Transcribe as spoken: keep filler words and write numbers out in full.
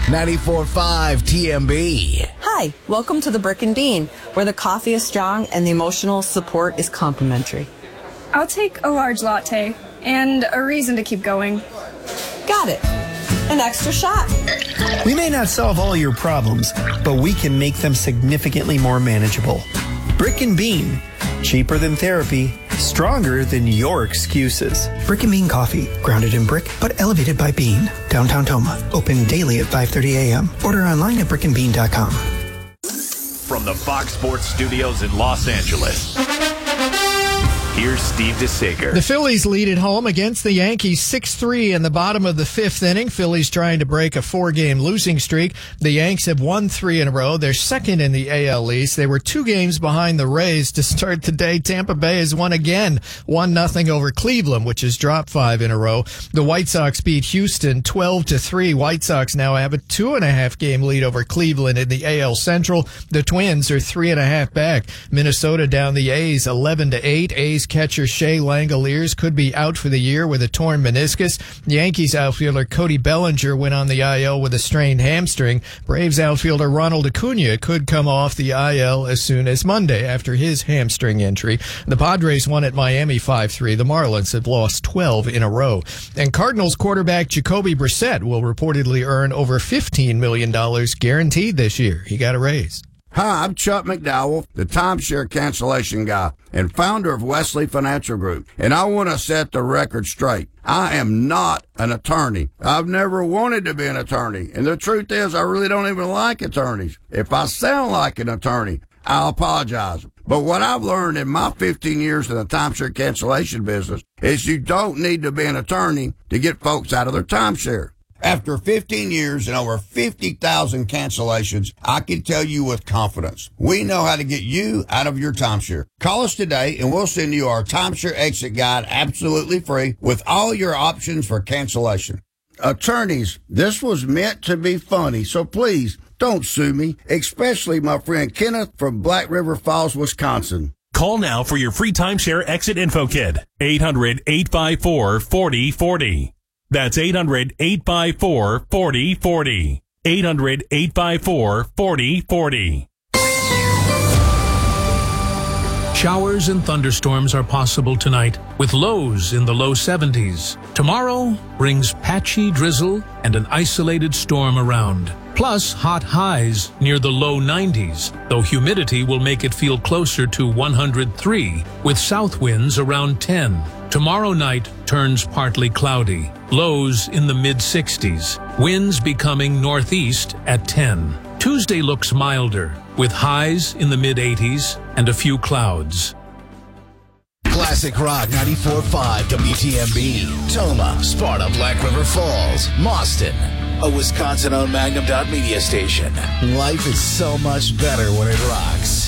ninety-four point five T M B. Hi, welcome to the Brick and Bean, where the coffee is strong and the emotional support is complimentary. I'll take a large latte and a reason to keep going. Got it. An extra shot. We may not solve all your problems, but we can make them significantly more manageable. Brick and Bean. Cheaper than therapy, stronger than your excuses. Brick and Bean Coffee, grounded in brick, but elevated by bean. Downtown Toma, open daily at five thirty a.m. Order online at brick and bean dot com. From the Fox Sports Studios in Los Angeles, here's Steve DeSager. The Phillies lead at home against the Yankees six three in the bottom of the fifth inning. Phillies trying to break a four-game losing streak. The Yanks have won three in a row. They're second in the A L East. They were two games behind the Rays to start the day. Tampa Bay has won again, one nothing over Cleveland, which has dropped five in a row. The White Sox beat Houston twelve to three. White Sox now have a two and a half game lead over Cleveland in the A L Central. The Twins are three and a half back. Minnesota down the A's eleven to eight. A's catcher Shea Langoliers could be out for the year with a torn meniscus. Yankees outfielder Cody Bellinger went on the I L with a strained hamstring. Braves outfielder Ronald Acuna could come off the I L as soon as Monday after his hamstring injury. The Padres won at Miami five three. The Marlins have lost twelve in a row. And Cardinals quarterback Jacoby Brissett will reportedly earn over fifteen million dollars guaranteed this year. He got a raise. Hi, I'm Chuck McDowell, the timeshare cancellation guy and founder of Wesley Financial Group, and I want to set the record straight. I am not an attorney. I've never wanted to be an attorney, and the truth is I really don't even like attorneys. If I sound like an attorney, I'll apologize. But what I've learned in my fifteen years in the timeshare cancellation business is you don't need to be an attorney to get folks out of their timeshare. After fifteen years and over fifty thousand cancellations, I can tell you with confidence, we know how to get you out of your timeshare. Call us today and we'll send you our timeshare exit guide absolutely free with all your options for cancellation. Attorneys, this was meant to be funny, so please don't sue me, especially my friend Kenneth from Black River Falls, Wisconsin. Call now for your free timeshare exit info kit. eight hundred, eight five four, four oh four oh. That's eight hundred, eight five four, four oh four oh. eight hundred, eight five four, four oh four oh. Showers and thunderstorms are possible tonight, with lows in the low seventies. Tomorrow brings patchy drizzle and an isolated storm around, plus hot highs near the low nineties, though humidity will make it feel closer to one hundred three, with south winds around ten. Tomorrow night turns partly cloudy, lows in the mid sixties, winds becoming northeast at ten. Tuesday looks milder, with highs in the mid eighties and a few clouds. Classic Rock ninety-four point five W T M B. Toma, Sparta, Black River Falls, Mauston. A Wisconsin-owned Magnum Dot Media station. Life is so much better when it rocks.